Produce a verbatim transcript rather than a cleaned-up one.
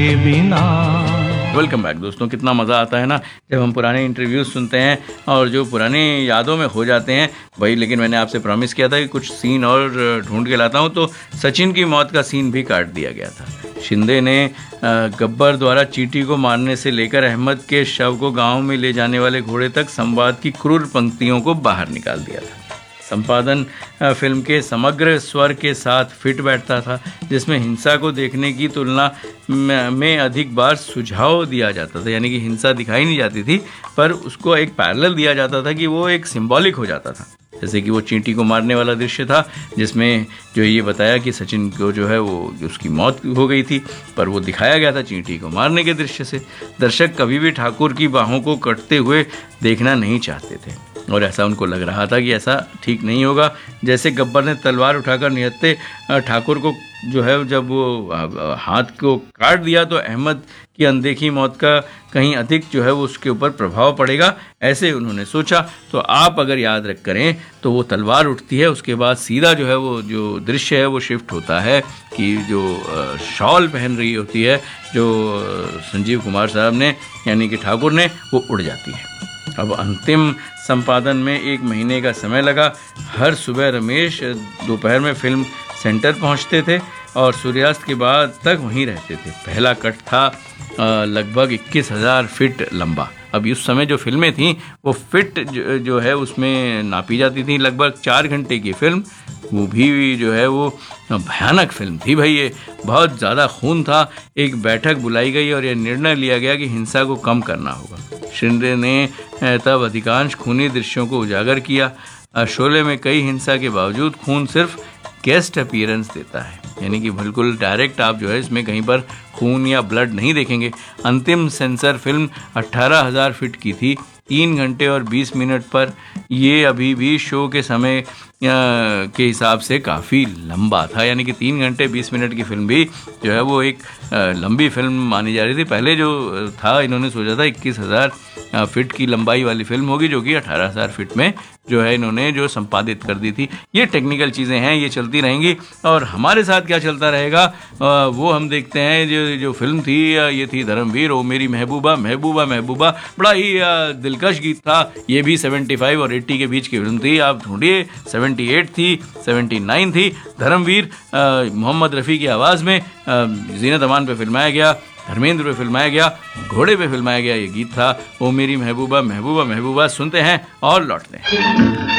बिना। Welcome back दोस्तों। कितना मज़ा आता है ना जब हम पुराने इंटरव्यूज़ सुनते हैं और जो पुरानी यादों में हो जाते हैं वही। लेकिन मैंने आपसे प्रॉमिस किया था कि कुछ सीन और ढूंढ के लाता हूं, तो सचिन की मौत का सीन भी काट दिया गया था। शिंदे ने गब्बर द्वारा चींटी को मारने से लेकर अहमद के शव को गांव में ले जाने वाले घोड़े तक संवाद की क्रूर पंक्तियों को बाहर निकाल दिया था। संपादन फिल्म के समग्र स्वर के साथ फिट बैठता था, जिसमें हिंसा को देखने की तुलना में अधिक बार सुझाव दिया जाता था। यानी कि हिंसा दिखाई नहीं जाती थी, पर उसको एक पैरेलल दिया जाता था कि वो एक सिंबॉलिक हो जाता था। जैसे कि वो चींटी को मारने वाला दृश्य था, जिसमें जो ये बताया कि सचिन को जो है वो उसकी मौत हो गई थी, पर वो दिखाया गया था चींटी को मारने के दृश्य से। दर्शक कभी भी ठाकुर की बाहों को कटते हुए देखना नहीं चाहते थे, और ऐसा उनको लग रहा था कि ऐसा ठीक नहीं होगा। जैसे गब्बर ने तलवार उठाकर निहत्ते ठाकुर को जो है जब वो हाथ को काट दिया, तो अहमद की अनदेखी मौत का कहीं अधिक जो है वो उसके ऊपर प्रभाव पड़ेगा, ऐसे उन्होंने सोचा। तो आप अगर याद रख करें तो वो तलवार उठती है, उसके बाद सीधा जो है वो जो दृश्य है वो शिफ्ट होता है कि जो शॉल पहन रही होती है जो संजीव कुमार साहब ने यानी कि ठाकुर ने, वो उड़ जाती है। अब अंतिम संपादन में एक महीने का समय लगा। हर सुबह रमेश दोपहर में फिल्म सेंटर पहुंचते थे और सूर्यास्त के बाद तक वहीं रहते थे। पहला कट था लगभग इक्कीस हज़ार फीट लंबा। अब उस समय जो फिल्में थीं वो फिट जो, जो है उसमें नापी जाती थी। लगभग चार घंटे की फिल्म, वो भी जो है वो भयानक फिल्म थी भाई। ये बहुत ज़्यादा खून था। एक बैठक बुलाई गई और यह निर्णय लिया गया कि हिंसा को कम करना होगा। शिंदे ने तब अधिकांश खूनी दृश्यों को उजागर किया। शोले में कई हिंसा के बावजूद खून सिर्फ गेस्ट अपीयरेंस देता है, यानी कि बिल्कुल डायरेक्ट आप जो है इसमें कहीं पर खून या ब्लड नहीं देखेंगे। अंतिम सेंसर फिल्म अट्ठारह हज़ार फीट की थी, तीन घंटे और बीस मिनट पर। ये अभी भी शो के समय के हिसाब से काफ़ी लंबा था, यानी कि तीन घंटे बीस मिनट की फिल्म भी जो है वो एक लंबी फिल्म मानी जा रही थी। पहले जो था इन्होंने सोचा था इक्कीस हज़ार फिट की लंबाई वाली फिल्म होगी, जो कि अठारह हज़ार फिट में जो है इन्होंने जो संपादित कर दी थी। ये टेक्निकल चीज़ें हैं, ये चलती रहेंगी। और हमारे साथ क्या चलता रहेगा वो हम देखते हैं। जो जो फिल्म थी ये थी धर्मवीर, ओ मेरी महबूबा महबूबा महबूबा। बड़ा ही दिलकश गीत था। ये भी पचहत्तर और अस्सी के बीच की फिल्म थी। आप ढूंढिए, अठहत्तर थी, उन्यासी थी। धर्मवीर मोहम्मद रफ़ी की आवाज़ में जीनत अमान पे फिल्माया गया, धर्मेंद्र पे फिल्माया गया, घोड़े पे फिल्माया गया ये गीत था, ओ मेरी महबूबा महबूबा महबूबा। सुनते हैं और लौटते हैं।